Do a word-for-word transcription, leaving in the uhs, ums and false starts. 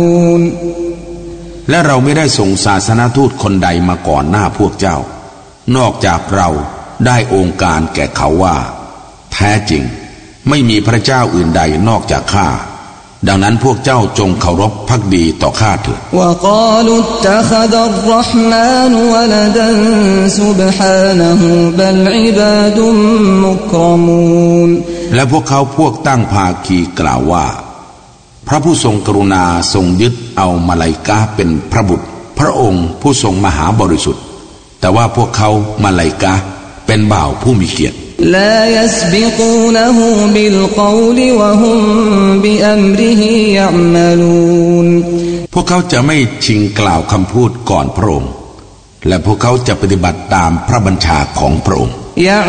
และเราไม่ได้ส่งศาสนทูตคนใดมาก่อนหน้าพวกเจ้านอกจากเราได้องค์การแก่เขาว่าแท้จริงไม่มีพระเจ้าอื่นใดนอกจากข้าดังนั้นพวกเจ้าจงเคารพภักดีต่อข้าเถิดและพวกเขาพวกตั้งภาคีกล่าวว่าพระผู้ทรงกรุณาทรงยึดเอามาลาอิกะฮ์เป็นพระบุตรพระองค์ผู้ทรงมหาบริสุทธิ์แต่ว่าพวกเขามาลาอิกะฮ์เป็นบ่าวผู้มีเกียรติ لا يسبقونه بالقول وهم بأمره يعملون พวกเขาจะไม่ชิงกล่าวคำพูดก่อนพระองค์และพวกเขาจะปฏิบัติตามพระบัญชาของพระองค์